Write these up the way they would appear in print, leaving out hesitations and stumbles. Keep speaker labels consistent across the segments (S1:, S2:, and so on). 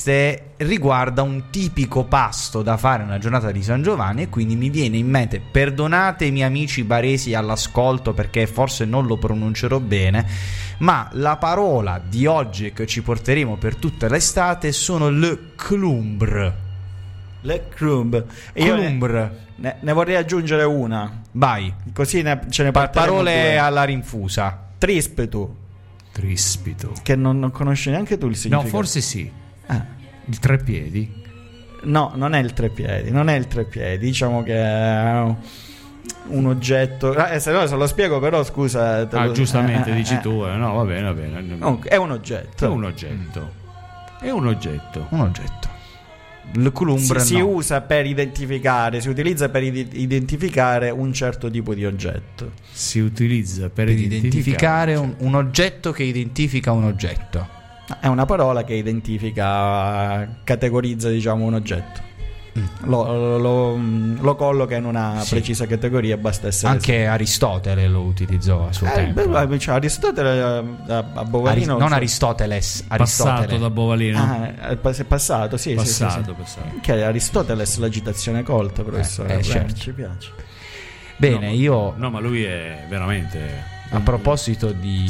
S1: queste riguarda un tipico pasto da fare nella giornata di San Giovanni, e quindi mi viene in mente, perdonate i miei amici baresi all'ascolto perché forse non lo pronuncerò bene, ma la parola di oggi che ci porteremo per tutta l'estate sono le clumbre.
S2: Le clumbre. Ne vorrei aggiungere una.
S1: Vai.
S2: Così ce ne parleremo.
S1: Parole alla rinfusa.
S2: Trispito. Che non conosci neanche tu il significato.
S3: No, forse sì. Il treppiedi?
S2: No, non è il treppiedi. Diciamo che è un oggetto. Se lo spiego, però scusa.
S3: Giustamente dici tu. No, va bene.
S2: È un oggetto.
S3: È un oggetto.
S1: Le columbre
S2: si usa per identificare, si utilizza per identificare un certo tipo di oggetto.
S3: Si utilizza per
S1: identificare un oggetto che identifica un oggetto.
S2: È una parola che identifica, categorizza, diciamo, un oggetto. Lo colloca in una precisa categoria, basta essere
S1: anche Aristotele lo utilizzò a suo tempo.
S2: Aristotele a Bovalino
S1: non Aristoteles,
S3: passato da Bovalino.
S2: È passato, sì. Che Aristoteles, l'agitazione colta, professore.
S1: Certo.
S2: Ci piace.
S1: Bene,
S3: no, ma lui è veramente,
S1: a proposito di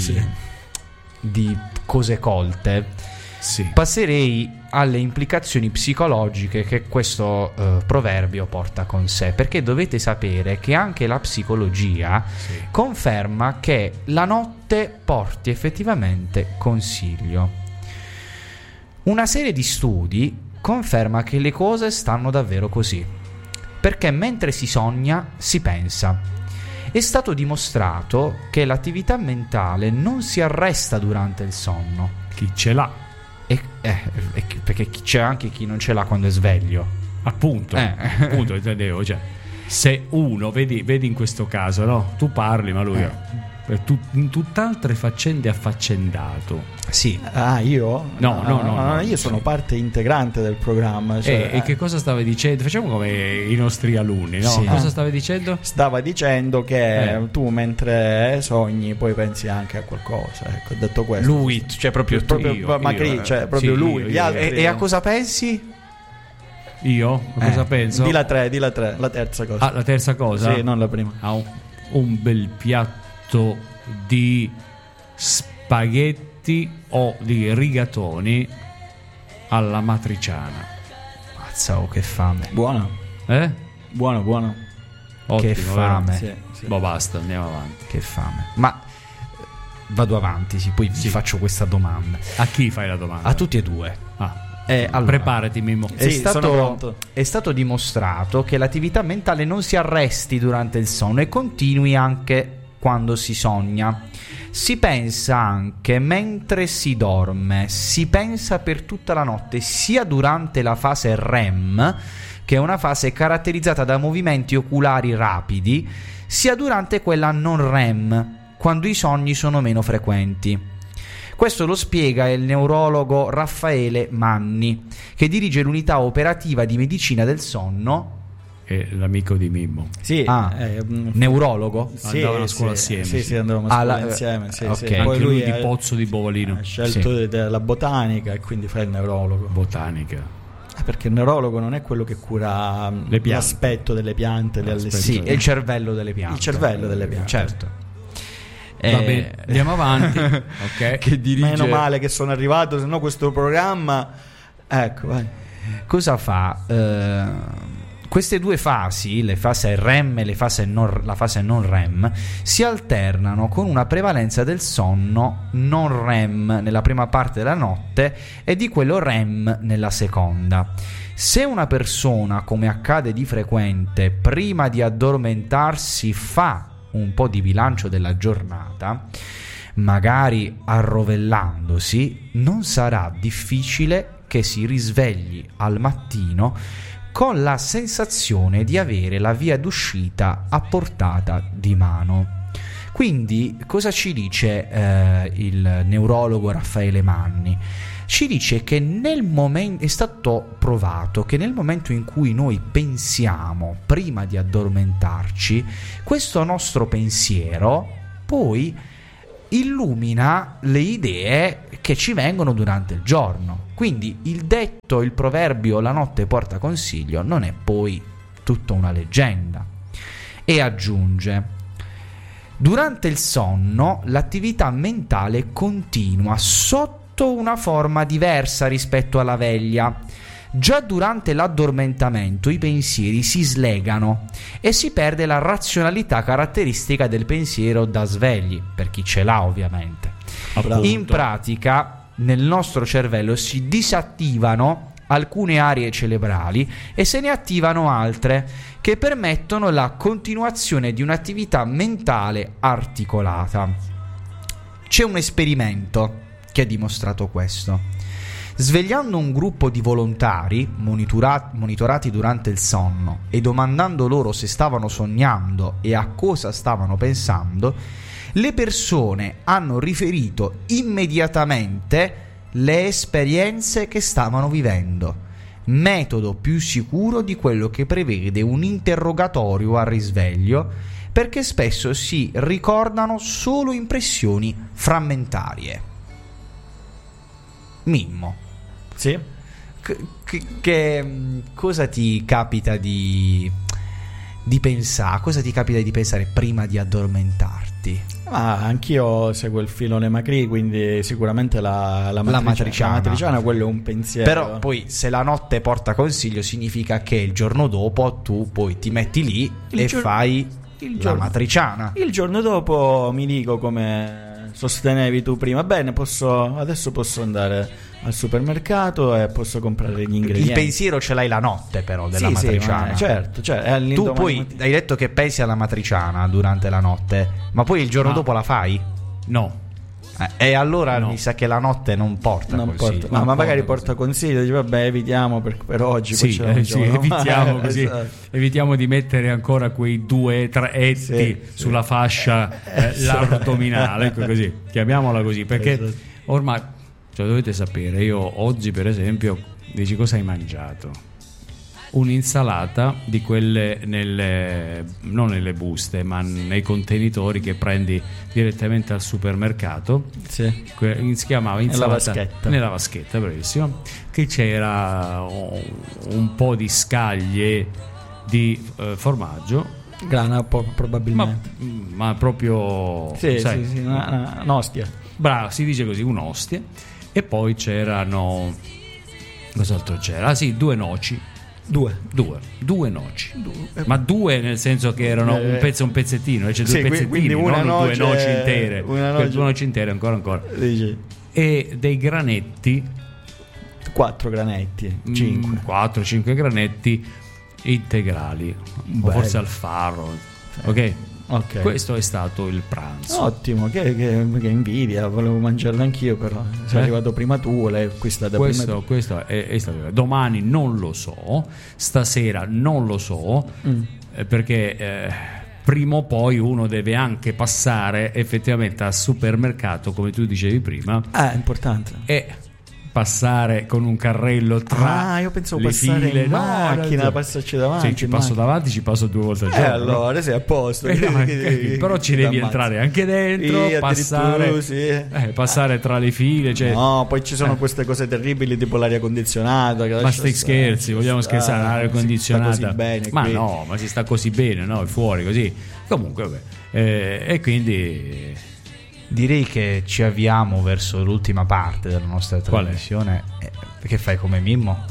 S1: cose colte, passerei alle implicazioni psicologiche che questo proverbio porta con sé, perché dovete sapere che anche la psicologia conferma che la notte porti effettivamente consiglio. Una serie di studi conferma che le cose stanno davvero così, perché mentre si sogna si pensa. È stato dimostrato che l'attività mentale non si arresta durante il sonno.
S3: Chi ce l'ha?
S1: Perché c'è anche chi non ce l'ha quando è sveglio.
S3: Appunto intendevo, cioè, se uno vedi in questo caso, no? Tu parli, ma lui in tutt'altre faccende affaccendato.
S1: Sì.
S2: Io?
S1: No,
S2: io sono parte integrante del programma.
S3: E che cosa stavi dicendo? Facciamo come i nostri alunni, no? Cosa stavi dicendo?
S2: Stava dicendo che tu mentre sogni poi pensi anche a qualcosa. Ecco, detto questo.
S1: Lui, cioè proprio
S2: lui. Gli altri.
S1: E a cosa pensi?
S3: Io? A cosa penso?
S2: Di la terza cosa.
S3: La terza cosa?
S2: Sì, non la prima.
S3: Un bel piatto di spaghetti o di rigatoni alla matriciana.
S1: Mazza, che fame.
S2: Buono. Buono.
S1: Ottimo, che fame.
S2: Sì.
S3: Basta, andiamo avanti.
S1: Che fame. Ma vado avanti, poi vi faccio questa domanda.
S3: A chi fai la domanda?
S1: A tutti e due.
S3: Allora, preparati, Mimmo.
S1: È stato dimostrato che l'attività mentale non si arresti durante il sonno e continui anche quando si sogna. Si pensa anche mentre si dorme, si pensa per tutta la notte, sia durante la fase REM, che è una fase caratterizzata da movimenti oculari rapidi, sia durante quella non REM, quando i sogni sono meno frequenti. Questo lo spiega il neurologo Raffaele Manni, che dirige l'unità operativa di medicina del sonno.
S3: È l'amico di Mimmo.
S1: Neurologo?
S3: Andavano a scuola assieme.
S2: Sì, andavamo a scuola insieme.
S3: Okay. Anche lui di Pozzo di Bovalino.
S2: Ha scelto la botanica e quindi fa il neurologo.
S3: Botanica.
S2: Perché il neurologo non è quello che cura l'aspetto delle piante, è
S1: il cervello delle piante.
S2: Il cervello delle piante.
S1: Certo.
S3: Va bene, andiamo avanti. Okay.
S1: Che dirige...
S2: Meno male che sono arrivato, se no questo programma. Ecco, vai.
S1: Cosa fa? Queste due fasi, le fasi REM e la fase non REM, si alternano con una prevalenza del sonno non REM nella prima parte della notte e di quello REM nella seconda. Se una persona, come accade di frequente, prima di addormentarsi fa un po' di bilancio della giornata, magari arrovellandosi, non sarà difficile che si risvegli al mattino con la sensazione di avere la via d'uscita a portata di mano. Quindi cosa ci dice il neurologo Raffaele Manni? Ci dice che è stato provato che nel momento in cui noi pensiamo prima di addormentarci, questo nostro pensiero poi illumina le idee che ci vengono durante il giorno. Quindi il detto, il proverbio "la notte porta consiglio" non è poi tutta una leggenda. E aggiunge: durante il sonno l'attività mentale continua sotto una forma diversa rispetto alla veglia. Già durante l'addormentamento i pensieri si slegano e si perde la razionalità caratteristica del pensiero da svegli, per chi ce l'ha ovviamente.
S3: Appunto.
S1: In pratica nel nostro cervello si disattivano alcune aree cerebrali e se ne attivano altre che permettono la continuazione di un'attività mentale articolata. C'è un esperimento che ha dimostrato questo. Svegliando un gruppo di volontari monitorati durante il sonno e domandando loro se stavano sognando e a cosa stavano pensando, le persone hanno riferito immediatamente le esperienze che stavano vivendo, metodo più sicuro di quello che prevede un interrogatorio al risveglio, perché spesso si ricordano solo impressioni frammentarie. Mimmo,
S2: Sì.
S1: cosa ti capita di pensare? Cosa ti capita di pensare prima di addormentarti?
S2: Anch'io seguo il filone Macri, quindi sicuramente la matriciana, quello è un pensiero.
S1: Però poi se la notte porta consiglio significa che il giorno dopo tu poi ti metti lì fai la matriciana.
S2: Il giorno dopo mi dico, come sostenevi tu prima, bene, adesso posso andare al supermercato e posso comprare gli ingredienti.
S1: Il pensiero ce l'hai la notte però della
S2: Sì,
S1: matriciana.
S2: certo,
S1: Tu poi hai detto che pensi alla matriciana durante la notte, ma poi il giorno dopo la fai?
S3: No.
S1: E allora mi sa che la notte non porta consiglio.
S2: Ma magari porta consiglio, dici vabbè, evitiamo per oggi.
S3: Sì, evitiamo così.
S2: Esatto.
S3: Evitiamo di mettere ancora quei 2-3 etti sulla fascia largo-addominale, ecco, così, chiamiamola così, perché ormai, cioè, dovete sapere, io oggi per esempio, dici cosa hai mangiato? Un'insalata di quelle non nelle buste ma nei contenitori che prendi direttamente al supermercato.
S2: Sì.
S3: Si chiamava insalata
S2: nella
S3: vaschetta, bravissimo, che c'era un po' di scaglie di formaggio
S2: grana probabilmente,
S3: ma proprio
S2: sì,
S3: sai,
S2: sì, un'ostia.
S3: Bravo, si dice così, un'ostia. E poi c'erano, cos'altro c'era? Ah sì, 2 noci. Due noci, ma 2 nel senso che erano un pezzettino, cioè 2 pezzettini, non 2 noci intere, 2 noci intere ancora.
S2: Dici.
S3: E dei granetti,
S2: 4 granetti, 5,
S3: 4-5 granetti integrali, o forse al farro, ok. Questo è stato il pranzo.
S2: Ottimo, che invidia, volevo mangiarlo anch'io, però sei arrivato prima tu, l'hai acquistata prima tu.
S3: Questo è stato. Domani non lo so, stasera non lo so, perché prima o poi uno deve anche passare effettivamente al supermercato, come tu dicevi prima.
S2: È importante.
S3: E passare con un carrello tra
S2: io pensavo
S3: le
S2: passare
S3: file,
S2: in macchina, passarci davanti.
S3: Sì, ci passo davanti, ci passo 2 volte al giorno.
S2: Allora sei a posto.
S3: Però ci devi entrare anche dentro, passare tra le file. Cioè,
S2: no, poi ci sono queste cose terribili tipo l'aria condizionata.
S3: Ma stai scherzi, vogliamo scherzare? L'aria condizionata.
S2: Ma
S3: qui. No, ma si sta così bene, no? È fuori così. Comunque, vabbè. E quindi
S1: direi che ci avviamo verso l'ultima parte della nostra trasmissione. Che fai come Mimmo?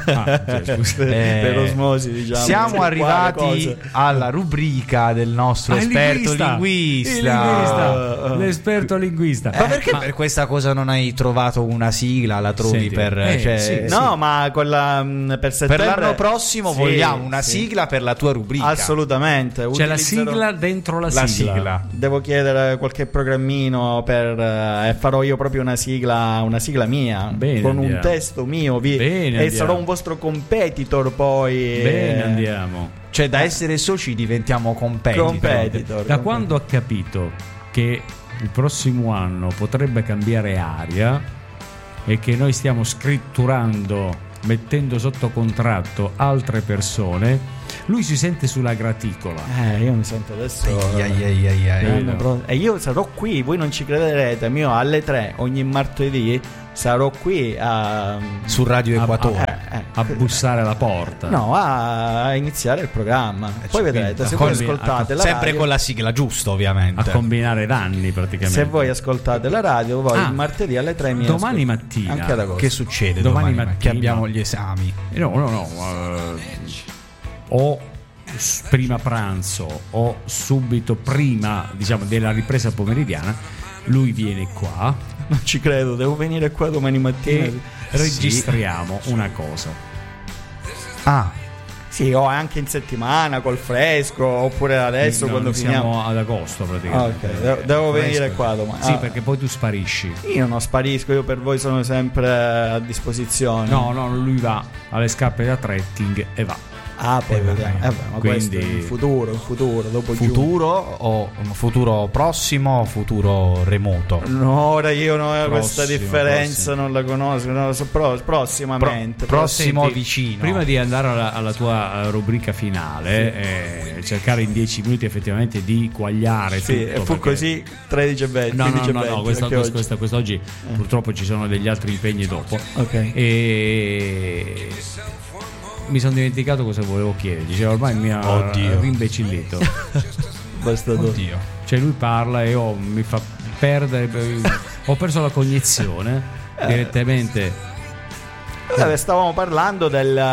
S2: Per osmosi, diciamo.
S1: Siamo arrivati alla rubrica del nostro esperto linguista.
S3: L'esperto linguista.
S1: Ma perché per questa cosa non hai trovato una sigla? La trovi
S2: no, ma per settembre,
S1: per l'anno prossimo vogliamo una sigla per la tua rubrica.
S2: Assolutamente.
S3: C'è la sigla dentro la sigla.
S2: Devo chiedere qualche programmino e farò io proprio una sigla mia.
S3: Bene,
S2: con un testo mio e sarò un vostro competitor poi.
S3: Bene, andiamo.
S1: Cioè da essere soci diventiamo competitor.
S3: Da quando ho capito che il prossimo anno potrebbe cambiare aria e che noi stiamo scritturando, mettendo sotto contratto altre persone, Lui si sente sulla graticola.
S2: Io mi sento adesso. E io sarò qui, voi non ci crederete, io alle 3 ogni martedì sarò qui
S1: su Radio Equatore
S3: a bussare alla porta.
S2: No, a iniziare il programma. Poi vedrete, se voi ascoltate la
S1: sempre
S2: radio,
S1: con la sigla giusta, ovviamente.
S3: A combinare danni praticamente.
S2: Se voi ascoltate la radio, voi il martedì alle 3
S3: domani mattina.
S2: Anche ad agosto.
S1: Che succede
S3: domani mattina?
S1: Che abbiamo gli esami.
S3: No. O prima pranzo o subito prima, diciamo, della ripresa pomeridiana, lui viene qua.
S2: Non ci credo, devo venire qua domani mattina
S3: e registriamo una cosa.
S2: Sì, o anche in settimana col fresco, oppure adesso quando finiamo.
S3: Siamo ad agosto praticamente.
S2: Ok, devo venire qua domani.
S3: Sì, perché poi tu sparisci.
S2: Io non sparisco, io per voi sono sempre a disposizione.
S3: No, lui va alle scarpe da trekking e va.
S2: Poi vediamo. Ma
S3: quindi
S2: questo è un futuro dopo
S1: o un futuro prossimo o futuro remoto?
S2: No, ora io questa differenza non la conosco, non lo so, prossimamente.
S1: Prossimo
S3: Senti,
S1: vicino.
S3: Prima di andare alla tua rubrica finale, cercare in 10 minuti effettivamente di quagliare tutto.
S2: E fu così 13 e 20.
S3: No, quest'oggi purtroppo ci sono degli altri impegni dopo.
S2: Ok.
S3: E mi sono dimenticato cosa volevo chiedergli. Ormai mi ha rimbecillito.
S1: Oddio.
S3: Cioè lui parla e mi fa perdere. Ho perso la cognizione direttamente.
S2: Stavamo parlando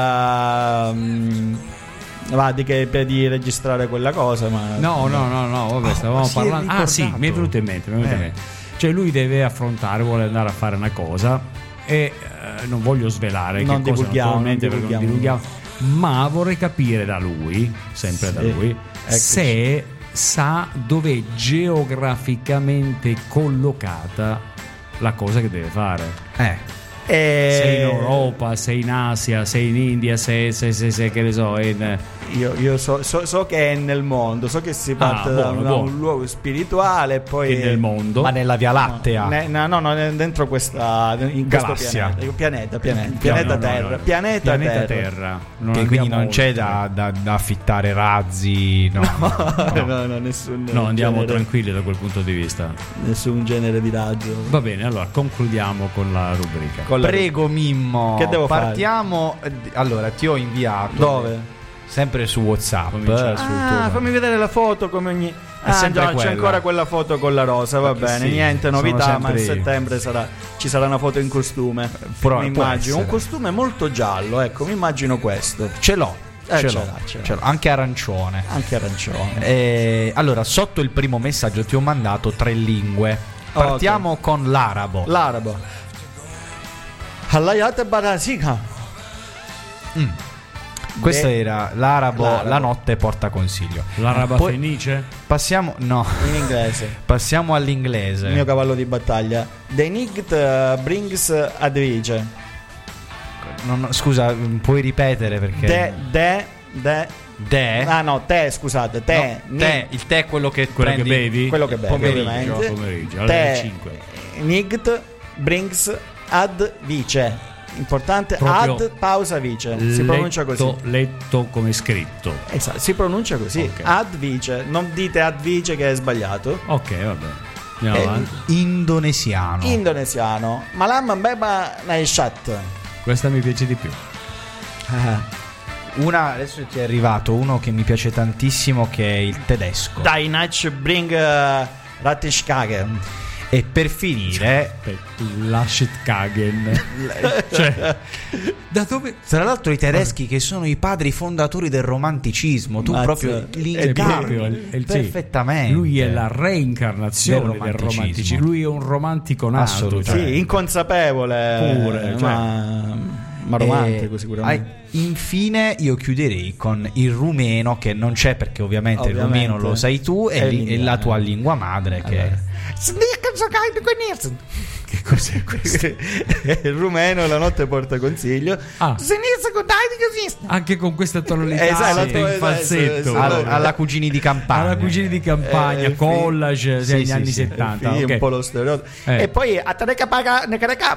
S2: di registrare quella cosa, ma
S3: no, vabbè, stavamo parlando. Sì, mi è venuto in mente. Cioè lui deve affrontare, vuole andare a fare una cosa e non voglio svelare
S2: non
S3: che cosa,
S2: naturalmente,
S3: perché non divulghiamo, ma vorrei capire da lui, sempre da lui, se sa dove è geograficamente collocata la cosa che deve fare. Se in Europa, se in Asia, se in India, se che ne so,
S2: io so che è nel mondo, so che si parte da un luogo spirituale, poi
S3: è nel mondo,
S1: ma nella Via Lattea,
S2: no, dentro questa
S1: galassia,
S2: pianeta Terra.
S1: Che quindi non c'è da affittare razzi,
S2: no, nessun.
S3: No, andiamo tranquilli da quel punto di vista.
S2: Nessun genere di razzo.
S3: Va bene, allora concludiamo con la rubrica.
S1: Prego Mimmo,
S2: che devo
S1: partiamo fare? Allora ti ho inviato.
S2: Dove?
S1: Sempre su WhatsApp.
S2: Fammi vedere la foto come ogni. C'è ancora quella foto con la rosa, va bene, niente novità, ma a settembre ci sarà una foto in costume. Mi immagino un costume molto giallo, ecco, mi immagino questo.
S1: Ce l'ho. Anche arancione. Allora, sotto il primo messaggio ti ho mandato 3 lingue. Partiamo con l'arabo. Halayat Barasika. Questa era l'arabo. La notte porta consiglio.
S3: L'araba fenice?
S1: Passiamo. No.
S2: In inglese.
S1: Passiamo all'inglese.
S2: Il mio cavallo di battaglia. The Night brings advice.
S1: Scusa, puoi ripetere perché.
S2: Scusate.
S1: Il tè è quello che
S3: che bevi?
S2: Quello che bevi.
S3: Pomeriggio alle 5.
S2: Night brings advice. Importante,
S3: proprio
S2: ad pausa vice. Si pronuncia così.
S3: Letto come scritto.
S2: Esatto, si pronuncia così.
S3: Okay.
S2: Ad vice. Non dite ad vice che è sbagliato.
S3: Ok, va bene. Andiamo avanti.
S2: Indonesiano. Malam beba naishat.
S3: Questa mi piace di più.
S1: Adesso ti è arrivato uno che mi piace tantissimo, che è il tedesco.
S2: Dai Nach bring Rattischkagen.
S1: E per finire
S3: Laschetkagen. Cioè, da dove?
S1: Tra l'altro i tedeschi che sono i padri fondatori del romanticismo. Tu proprio li incarni perfettamente.
S3: Lui è la reincarnazione del romanticismo. Lui è un romantico nato.
S2: Assolutamente. Sì, inconsapevole
S3: pure,
S2: ma romantico sicuramente.
S1: Infine io chiuderei con il rumeno, che non c'è perché ovviamente il rumeno lo sai tu, e la tua lingua madre, che
S2: che cos'è questo? Il rumeno la notte porta consiglio.
S3: Anche con questa tonalità in falsetto.
S1: Alla Cugini di Campagna.
S3: Alla Cugini di Campagna, collage degli anni 70.
S2: Un po' lo stereotipo. E poi a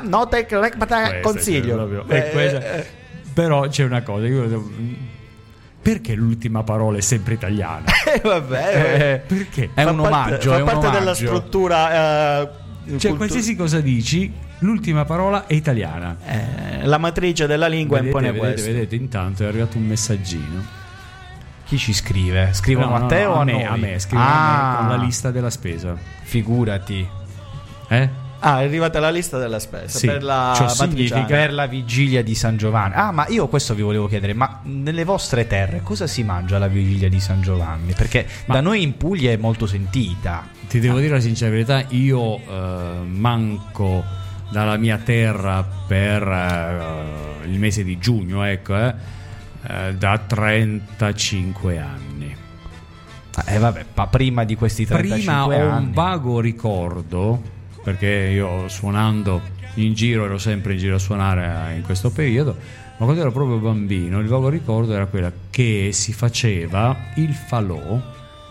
S2: notte consiglio.
S3: Però c'è una cosa, Perché l'ultima parola è sempre italiana?
S2: Vabbè,
S3: perché?
S1: È un omaggio.
S2: Fa parte della struttura.
S3: Cioè, qualsiasi cosa dici, l'ultima parola è italiana.
S2: La matrice della lingua impone questo.
S3: Vedete, intanto è arrivato un messaggino.
S1: Chi ci scrive? Scrivono a te o a noi?
S3: A me, scrivono a me con la lista della spesa.
S1: Figurati.
S2: È arrivata la lista della spesa per la
S1: significa per la vigilia di San Giovanni. Ma io questo vi volevo chiedere, ma nelle vostre terre cosa si mangia alla vigilia di San Giovanni? Perché da noi in Puglia è molto sentita.
S3: Ti devo dire la sincera verità, io manco dalla mia terra per il mese di giugno, da 35 anni.
S1: Vabbè, ma prima di questi 35 anni
S3: ho un vago ricordo, perché io suonando in giro ero sempre in giro a suonare in questo periodo, ma quando ero proprio bambino il vago ricordo era quella che si faceva il falò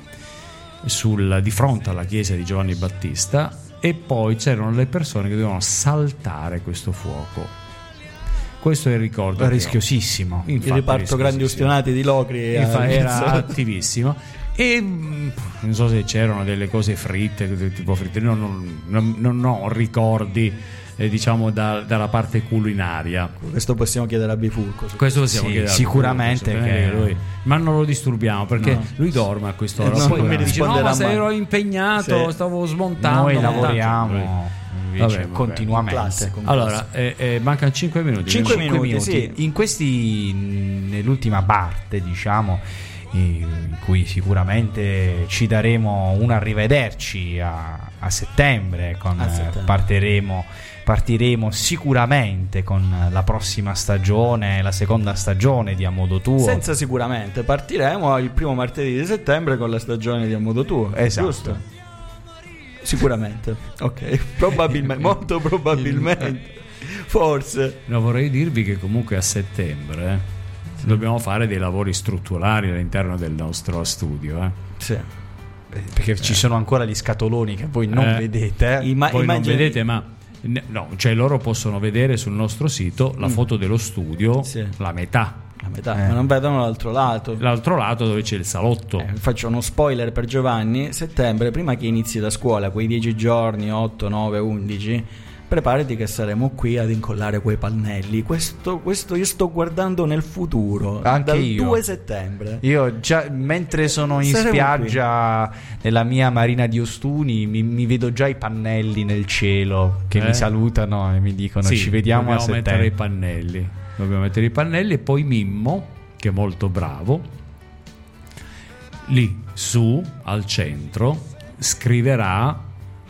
S3: di fronte alla chiesa di Giovanni Battista, e poi c'erano le persone che dovevano saltare questo fuoco. Questo è il ricordo.
S1: È rischiosissimo.
S2: Il riparto grandi ustionati di Locri
S3: era attivissimo. E non so se c'erano delle cose fritte, tipo fritte, non ho ricordi diciamo dalla parte culinaria.
S2: Questo possiamo chiedere a Bifurco.
S3: Questo possiamo chiedere
S1: sicuramente
S3: Bifurco, che lui, ma non lo disturbiamo perché lui dorme a quest'ora.
S2: Poi mi risponderà,
S3: ma se ero impegnato, stavo smontando.
S1: Noi lavoriamo continuamente.
S3: Allora, mancano 5 minuti.
S2: 5 minuti, sì.
S1: In questi, nell'ultima parte, diciamo, in cui sicuramente ci daremo un arrivederci a settembre, partiremo sicuramente con la prossima stagione, la seconda stagione di A Modo Tuo.
S2: Senza sicuramente, partiremo il primo martedì di settembre con la stagione di A Modo Tuo.
S1: Esatto.
S2: Giusto? Sicuramente. Ok, probabilmente, molto probabilmente. Forse.
S3: No, vorrei dirvi che comunque a settembre dobbiamo fare dei lavori strutturali all'interno del nostro studio.
S2: Sì.
S1: Perché ci sono ancora gli scatoloni che voi non vedete.
S3: Voi non vedete, ma no, cioè loro possono vedere sul nostro sito la foto dello studio, la metà.
S2: Ma non vedono l'altro lato
S3: dove c'è il salotto.
S2: Faccio uno spoiler per Giovanni: settembre, prima che inizi da scuola, quei 10 giorni, 8, 9, 11, preparati che saremo qui ad incollare quei pannelli. Questo io sto guardando nel futuro.
S1: Anche
S2: dal
S1: io.
S2: 2 settembre.
S1: Io già mentre sono in spiaggia nella mia marina di Ostuni mi vedo già i pannelli nel cielo che mi salutano e mi dicono ci vediamo a settembre.
S3: Dobbiamo mettere i pannelli e poi Mimmo, che è molto bravo, lì su al centro scriverà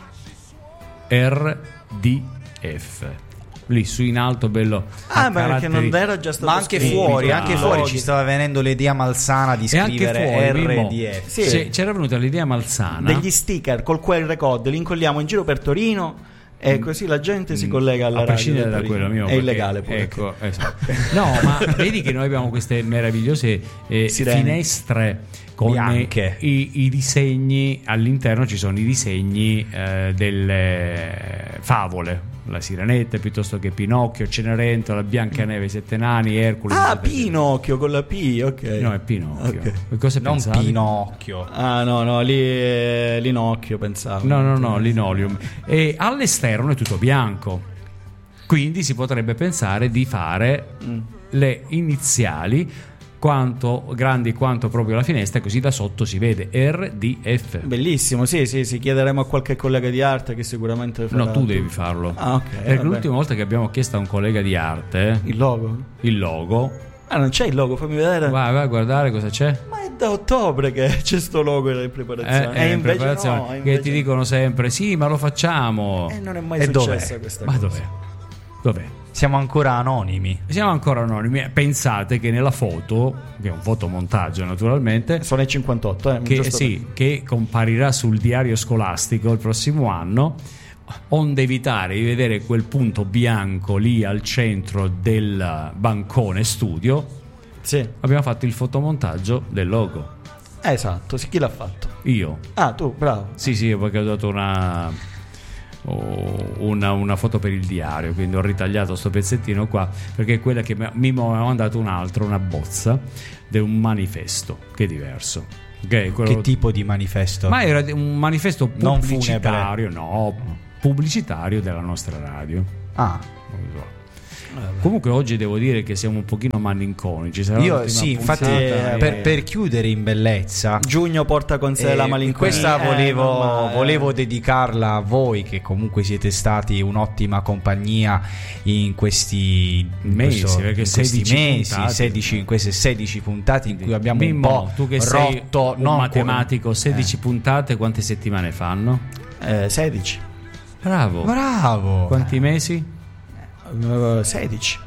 S3: RDF. Lì su in alto, bello.
S2: Perché non era già stato
S1: ma anche fuori, ci stava venendo l'idea malsana di scrivere RDF.
S3: Sì. C'era venuta l'idea malsana
S2: degli sticker col QR code, li incolliamo in giro per Torino e così la gente si collega alla radio.
S3: A prescindere da quello mio,
S2: è illegale pure.
S3: Ecco, esatto. No, ma vedi che noi abbiamo queste meravigliose finestre con i disegni all'interno. Ci sono i disegni delle favole, la Sirenetta piuttosto che Pinocchio, Cenerentola, Biancaneve, i Sette Nani, Ercole.
S2: Pinocchio con la P, ok.
S3: No, è Pinocchio.
S2: Okay.
S3: Cosa
S1: non
S3: pensavi?
S1: Pinocchio.
S2: No, lì è Linocchio, pensavo.
S3: No, Linoleum. E all'esterno è tutto bianco. Quindi si potrebbe pensare di fare le iniziali quanto grandi quanto proprio la finestra, così da sotto si vede RDF.
S2: Bellissimo, sì, chiederemo a qualche collega di arte che sicuramente farà.
S3: No, tu devi farlo.
S2: Ok.
S3: Perché l'ultima volta che abbiamo chiesto a un collega di arte
S2: il logo.
S3: Non
S2: c'è il logo, fammi vedere.
S3: Vai a guardare cosa c'è.
S2: Ma è da ottobre che c'è sto logo in preparazione.
S3: È in preparazione. Che ti dicono sempre sì, ma lo facciamo.
S2: Non è mai successa questa cosa.
S3: Ma dov'è?
S1: Siamo ancora anonimi.
S3: Pensate che nella foto, che è un fotomontaggio naturalmente,
S2: sono i 58,
S3: che comparirà sul diario scolastico il prossimo anno, onde evitare di vedere quel punto bianco lì al centro del bancone studio. Abbiamo fatto il fotomontaggio del logo.
S2: Esatto, chi l'ha fatto?
S3: Io.
S2: Tu, bravo.
S3: Sì, perché ho dato una foto per il diario, quindi ho ritagliato sto pezzettino qua perché è quella che mi aveva mandato una bozza di un manifesto che è diverso.
S1: Okay, che tipo di manifesto?
S3: Ma era un manifesto pubblicitario, pubblicitario della nostra radio. Comunque oggi devo dire che siamo un pochino malinconici.
S1: Infatti per chiudere in bellezza,
S2: giugno porta con sé la malinconia.
S1: Questa volevo dedicarla a voi che comunque siete stati un'ottima compagnia in questi mesi, in queste 16 puntate in cui abbiamo
S3: Mimmo,
S1: un po'
S3: tu che
S1: rotto,
S3: sei un matematico, 16 puntate quante settimane fanno?
S2: 16.
S1: Bravo.
S3: Quanti mesi?
S2: 16.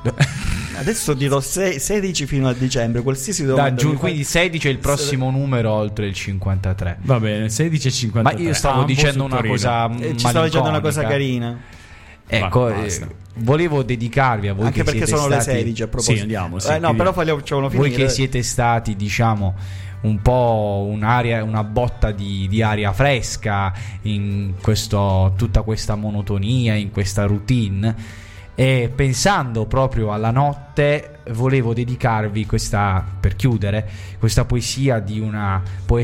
S2: Adesso dirò 16 fino a dicembre, qualsiasi domanda.
S1: Quindi 16 è il prossimo numero oltre il 53.
S3: Va bene, 16 e 53.
S1: Ma io stavo dicendo una cosa
S2: ci stavo dicendo una cosa carina.
S1: Ecco, volevo dedicarvi a voi
S2: anche
S1: che
S2: perché
S1: siete
S2: sono
S1: stati...
S2: le 16 a proposito.
S3: Sì, andiamo,
S2: però facciamo finire.
S1: Voi che siete stati, diciamo, un po' una botta di aria fresca in tutta questa monotonia, in questa routine. E pensando proprio alla notte, volevo dedicarvi per chiudere, questa poesia di una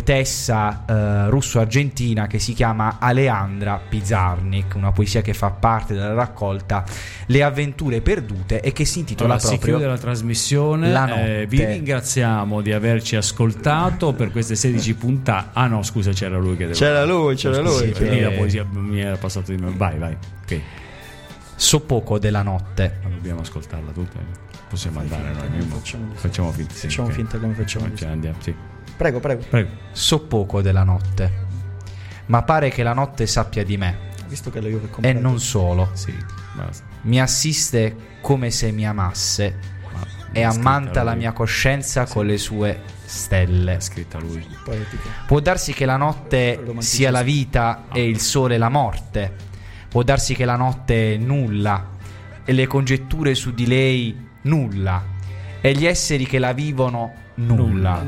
S1: poetessa russo-argentina che si chiama Aleandra Pizarnik, una poesia che fa parte della raccolta Le avventure perdute e che si intitola proprio
S3: si chiude la trasmissione.
S1: La notte.
S3: Vi ringraziamo di averci ascoltato per queste 16 puntate. No, scusa, c'era lui che
S2: c'era lui.
S3: La poesia mi era passato di me. Vai. Ok.
S1: So poco della notte.
S3: Ma dobbiamo ascoltarla tutta. Possiamo andare noi. Facciamo finta.
S2: Facciamo finta come facciamo.
S3: Andiamo, sì.
S2: Prego.
S1: So poco della notte, ma pare che la notte sappia di me.
S2: Visto che io
S1: e non solo.
S3: Sì,
S1: mi assiste come se mi amasse e ammanta la mia coscienza con le sue stelle.
S3: Scritta lui.
S2: Poetica.
S1: Può darsi che la notte sia la vita e il sole la morte. Può darsi che la notte è nulla e le congetture su di lei nulla e gli esseri che la vivono nulla.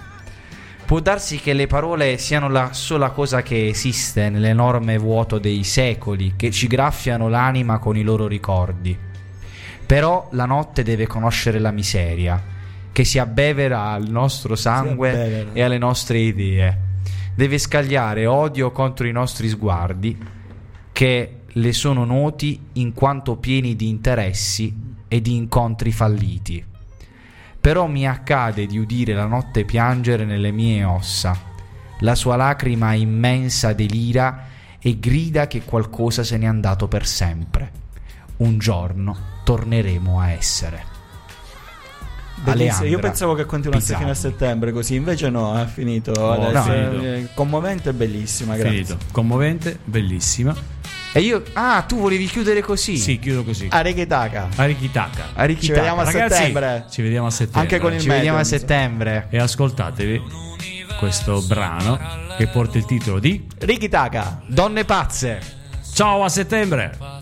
S1: Può darsi che le parole siano la sola cosa che esiste nell'enorme vuoto dei secoli che ci graffiano l'anima con i loro ricordi. Però la notte deve conoscere la miseria che si abbevera al nostro sangue e alle nostre idee. Deve scagliare odio contro i nostri sguardi che le sono noti in quanto pieni di interessi e di incontri falliti. Però mi accade di udire la notte piangere nelle mie ossa. La sua lacrima immensa delira e grida che qualcosa se n'è andato per sempre. Un giorno torneremo a essere.
S2: Io pensavo che continuasse fino a settembre, così invece no, è finito. Commovente e bellissima, grazie.
S3: Finito. Commovente, bellissima.
S1: E io tu volevi chiudere così?
S3: Sì, chiudo così.
S2: Arikitaka.
S3: Ci
S2: vediamo a settembre.
S3: Ci vediamo a settembre.
S2: Anche con il
S1: vediamo a settembre.
S3: E ascoltatevi questo brano che porta il titolo di
S2: Rikitaka.
S1: Donne pazze.
S3: Ciao, a settembre.